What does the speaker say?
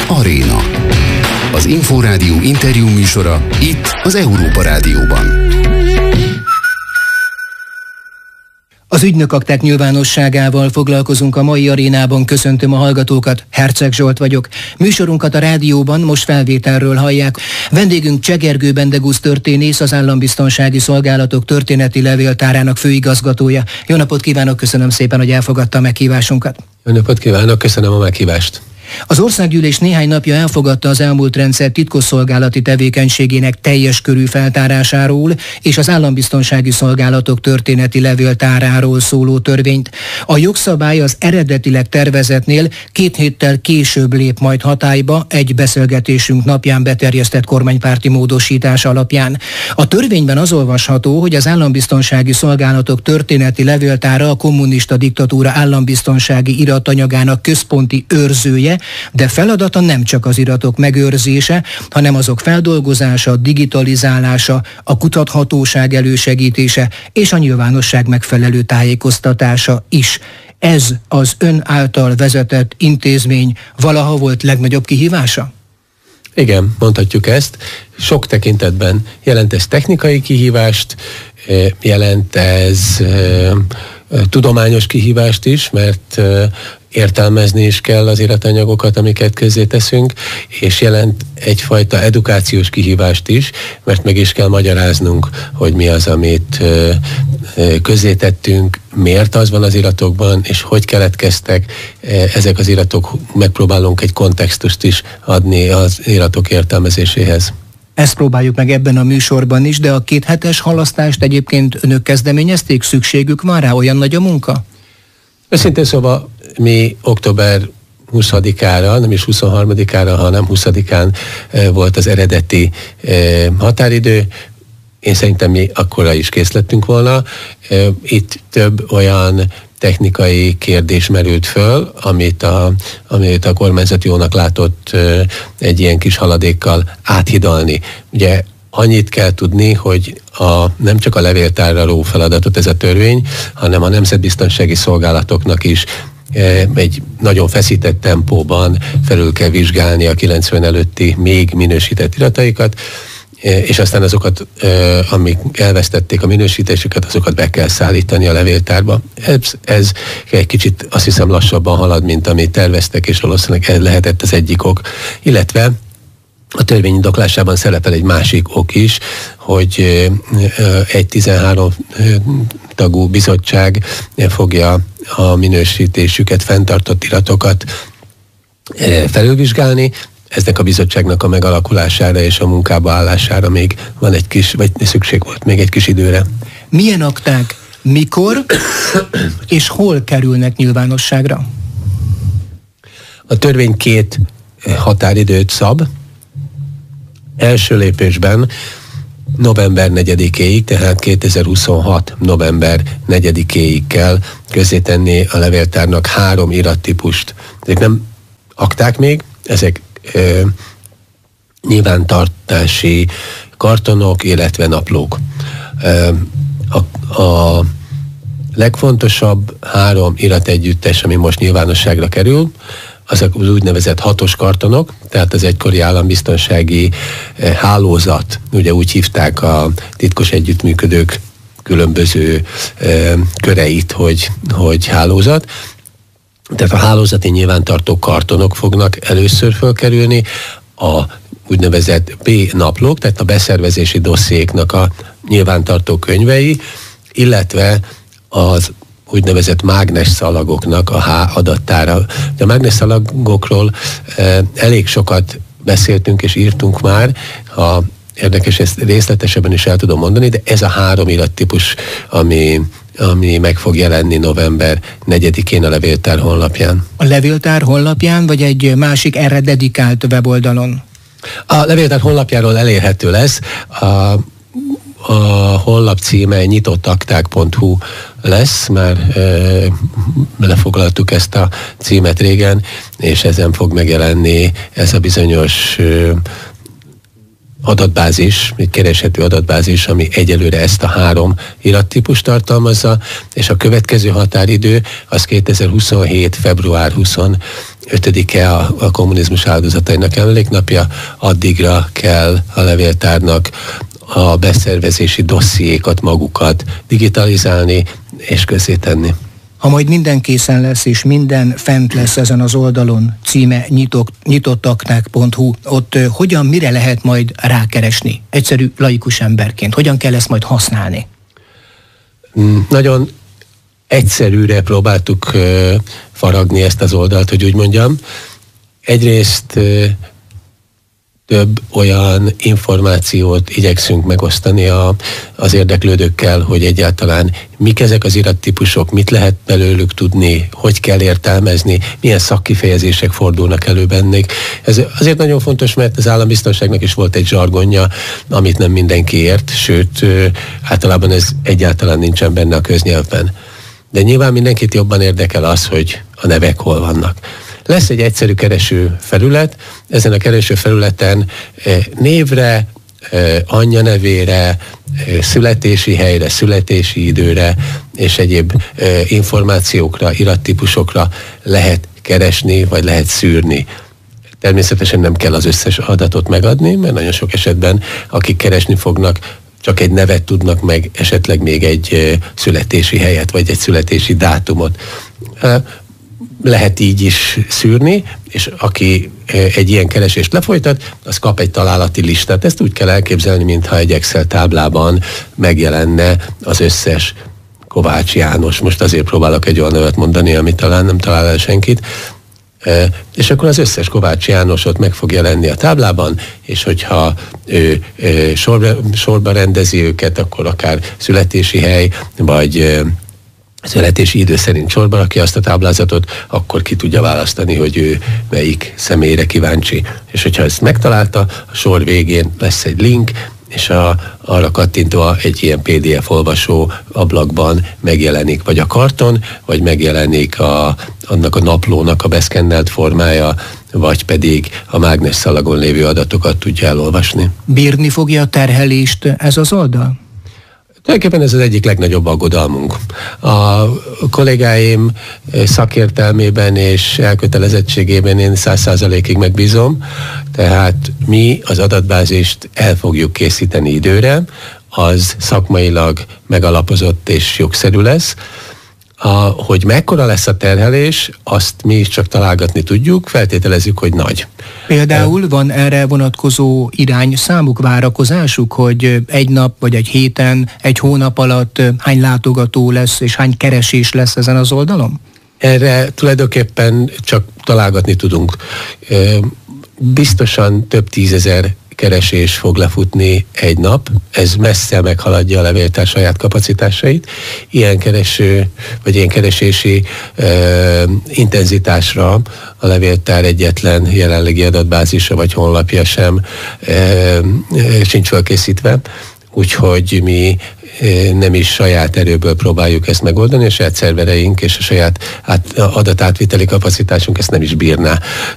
Aréna. Az Inforádió interjú műsora itt az Európa Rádióban. Az ügynökakták nyilvánosságával foglalkozunk a mai arénában. Köszöntöm a hallgatókat, Herceg Zsolt vagyok. Műsorunkat a rádióban most felvételről hallják. Vendégünk Csegergő Bendegusz történész, az Állambiztonsági Szolgálatok Történeti Levéltárának főigazgatója. Jó napot kívánok, köszönöm szépen, hogy elfogadta a meghívásunkat. Jó napot kívánok, köszönöm a meghívást. Az Országgyűlés néhány napja elfogadta az elmúlt rendszer titkosszolgálati tevékenységének teljes körű feltárásáról és az Állambiztonsági Szolgálatok Történeti Levéltáráról szóló törvényt. A jogszabály az eredetileg tervezetnél 2 héttel később lép majd hatályba egy beszélgetésünk napján beterjesztett kormánypárti módosítás alapján. A törvényben az olvasható, hogy az Állambiztonsági Szolgálatok Történeti Levéltára a kommunista diktatúra állambiztonsági iratanyagának központi őrzője, de feladata nem csak az iratok megőrzése, hanem azok feldolgozása, digitalizálása, a kutathatóság elősegítése és a nyilvánosság megfelelő tájékoztatása is. Ez az ön által vezetett intézmény valaha volt legnagyobb kihívása? Igen, mondhatjuk ezt. Sok tekintetben jelent ez technikai kihívást, jelent ez tudományos kihívást is, mert értelmezni is kell az iratanyagokat, amiket közzé teszünk, és jelent egyfajta edukációs kihívást is, mert meg is kell magyaráznunk, hogy mi az, amit közzé tettünk, miért az van az iratokban, és hogy keletkeztek ezek az iratok. Megpróbálunk egy kontextust is adni az iratok értelmezéséhez. Ezt próbáljuk meg ebben a műsorban is, de a 2 hetes halasztást egyébként önök kezdeményezték? Szükségük van rá, olyan nagy a munka? Őszintén szóval mi október 20-ára, nem is 23-ára, hanem 20-án volt az eredeti határidő. Én szerintem mi akkora is kész lettünk volna. Itt több olyan technikai kérdés merült föl, amit a kormányzat jónak látott egy ilyen kis haladékkal áthidalni. Ugye annyit kell tudni, hogy nem csak a levéltárra ró feladatot ez a törvény, hanem a nemzetbiztonsági szolgálatoknak is egy nagyon feszített tempóban felül kell vizsgálni a 90 előtti még minősített irataikat, és aztán azokat, amik elvesztették a minősítésüket, azokat be kell szállítani a levéltárba. Ez egy kicsit azt hiszem lassabban halad, mint amit terveztek, és valószínűleg ez lehetett az egyik ok. Illetve a törvény indoklásában szerepel egy másik ok is, hogy egy 13 tagú bizottság fogja a minősítésüket fenntartott iratokat felülvizsgálni. Eznek a bizottságnak a megalakulására és a munkába állására még van egy kis, vagy szükség volt még egy kis időre. Milyen akták, mikor és hol kerülnek nyilvánosságra? A törvény 2 határidőt szab. Első lépésben november 4-éig, tehát 2026. november 4-éig kell közzétenni a levéltárnak 3 irattípust. Ezek nem akták még, ezek nyilvántartási kartonok, illetve naplók. A legfontosabb 3 irategyüttes, ami most nyilvánosságra kerül, azok az úgynevezett 6-os kartonok, tehát az egykori állambiztonsági hálózat, ugye úgy hívták a titkos együttműködők különböző köreit, hogy hálózat. Tehát a hálózati nyilvántartó kartonok fognak először fölkerülni, a úgynevezett B naplók, tehát a beszervezési dossziéknak a nyilvántartó könyvei, illetve az úgynevezett mágnesszalagoknak a H adattára. A mágnesszalagokról elég sokat beszéltünk és írtunk már, ha érdekes, ezt részletesebben is el tudom mondani, de ez a 3 irattípus, ami meg fog jelenni november 4-én a levéltár honlapján. A levéltár honlapján, vagy egy másik erre dedikált weboldalon? A levéltár honlapjáról elérhető lesz. A honlap címe nyitottakták.hu lesz, már lefoglaltuk ezt a címet régen, és ezen fog megjelenni ez a bizonyos adatbázis, egy kereshető adatbázis, ami egyelőre ezt a 3 irattípust tartalmazza, és a következő határidő az 2027. február 5-e a kommunizmus áldozatainak emléknapja, addigra kell a levéltárnak a beszervezési dossziékat, magukat digitalizálni és közzétenni. Ha majd minden készen lesz, és minden fent lesz ezen az oldalon, címe nyitottaknek.hu, ott hogyan, mire lehet majd rákeresni? Egyszerű laikus emberként. Hogyan kell ezt majd használni? Nagyon egyszerűre próbáltuk faragni ezt az oldalt, hogy úgy mondjam. Egyrészt több olyan információt igyekszünk megosztani az érdeklődőkkel, hogy egyáltalán mik ezek az irattípusok, mit lehet belőlük tudni, hogy kell értelmezni, milyen szakkifejezések fordulnak elő bennük. Ez azért nagyon fontos, mert az állambiztonságnak is volt egy zsargonja, amit nem mindenki ért, sőt, általában ez egyáltalán nincsen benne a köznyelvben. De nyilván mindenkit jobban érdekel az, hogy a nevek hol vannak. Lesz egy egyszerű kereső felület, ezen a kereső felületen névre, anyja nevére, születési helyre, születési időre és egyéb információkra, irattípusokra lehet keresni, vagy lehet szűrni. Természetesen nem kell az összes adatot megadni, mert nagyon sok esetben, akik keresni fognak, csak egy nevet tudnak meg, esetleg még egy születési helyet, vagy egy születési dátumot. Lehet így is szűrni, és aki egy ilyen keresést lefolytat, az kap egy találati listát. Ezt úgy kell elképzelni, mintha egy Excel táblában megjelenne az összes Kovács János. Most azért próbálok egy olyan nevet mondani, amit talán nem talál el senkit. És akkor az összes Kovács János ott meg fog jelenni a táblában, és hogyha ő sorba rendezi őket, akkor akár születési hely, vagy születési idő szerint sorba rakja azt a táblázatot, akkor ki tudja választani, hogy ő melyik személyre kíváncsi. És hogyha ezt megtalálta, a sor végén lesz egy link, és arra kattintva egy ilyen PDF olvasó ablakban megjelenik vagy a karton, vagy megjelenik annak a naplónak a beszkennelt formája, vagy pedig a mágnesszalagon lévő adatokat tudja elolvasni. Bírni fogja a terhelést ez az oldal? Tulajdonképpen ez az egyik legnagyobb aggodalmunk. A kollégáim szakértelmében és elkötelezettségében én 100%-ig megbízom, tehát mi az adatbázist el fogjuk készíteni időre, az szakmailag megalapozott és jogszerű lesz. Hogy mekkora lesz a terhelés, azt mi is csak találgatni tudjuk, feltételezzük, hogy nagy. Például van erre vonatkozó irányszámuk, várakozásuk, hogy egy nap vagy egy héten, egy hónap alatt hány látogató lesz és hány keresés lesz ezen az oldalon? Erre tulajdonképpen csak találgatni tudunk. Biztosan több 10 000 keresés fog lefutni egy nap, ez messze meghaladja a levéltár saját kapacitásait. Ilyen kereső, vagy ilyen keresési intenzitásra a levéltár egyetlen jelenlegi adatbázisa vagy honlapja sem sincs felkészítve, úgyhogy mi nem is saját erőből próbáljuk ezt megoldani, a saját szervereink és a saját adatátviteli kapacitásunk ezt nem is bírná.